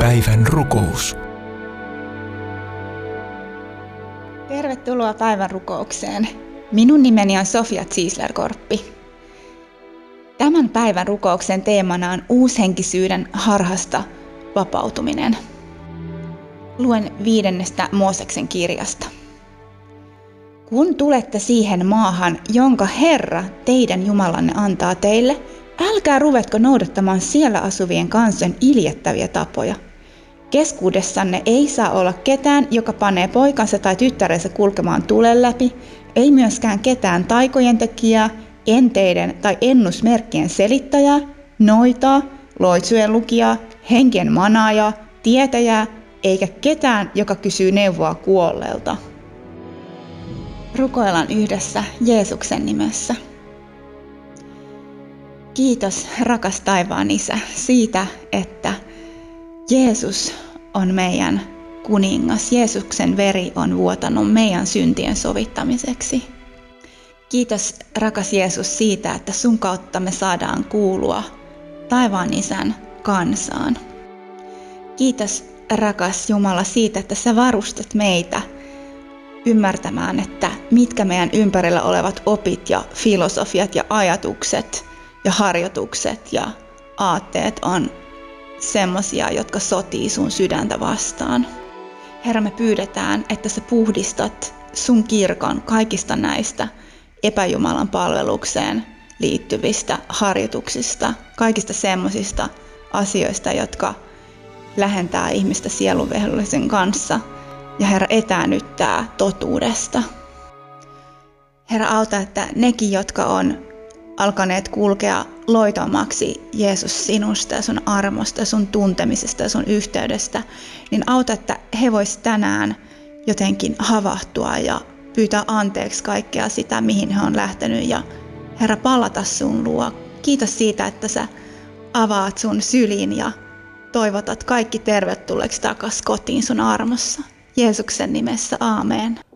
Päivän rukous. Tervetuloa päivän rukoukseen. Minun nimeni on Sofia Ziesler-Korppi. Tämän päivän rukouksen teemana on uushenkisyyden harhasta vapautuminen. Luen 5. Mooseksen kirjasta. Kun tulette siihen maahan, jonka Herra, teidän Jumalanne, antaa teille, älkää ruvetko noudattamaan siellä asuvien kansojen iljettäviä tapoja. Keskuudessanne ei saa olla ketään, joka panee poikansa tai tyttärensä kulkemaan tulen läpi, ei myöskään ketään taikojen tekijää, enteiden tai ennusmerkkien selittäjää, noitaa, loitsujen lukijaa, henkien manaajaa, tietäjää, eikä ketään, joka kysyy neuvoa kuolleelta. Rukoillaan yhdessä Jeesuksen nimessä. Kiitos, rakas taivaan Isä, siitä, että Jeesus on meidän kuningas. Jeesuksen veri on vuotanut meidän syntien sovittamiseksi. Kiitos, rakas Jeesus, siitä, että sun kautta me saadaan kuulua taivaan Isän kansaan. Kiitos, rakas Jumala, siitä, että sä varustat meitä ymmärtämään, että mitkä meidän ympärillä olevat opit ja filosofiat ja ajatukset ja harjoitukset ja aatteet on semmosia, jotka sotii sun sydäntä vastaan. Herra, me pyydetään, että sä puhdistat sun kirkon kaikista näistä epäjumalan palvelukseen liittyvistä harjoituksista, kaikista semmosista asioista, jotka lähentää ihmistä sielunvihollisen kanssa ja Herra etäännyttää totuudesta. Herra, auta, että nekin, jotka on alkaneet kulkea loitomaksi Jeesus sinusta ja sun armosta ja sun tuntemisesta ja sun yhteydestä, niin auta, että he vois tänään jotenkin havahtua ja pyytää anteeksi kaikkea sitä, mihin he on lähtenyt ja Herra palata sun luo. Kiitos siitä, että sä avaat sun syliin ja toivotat kaikki tervetulleeksi takas kotiin sun armossa. Jeesuksen nimessä, aamen.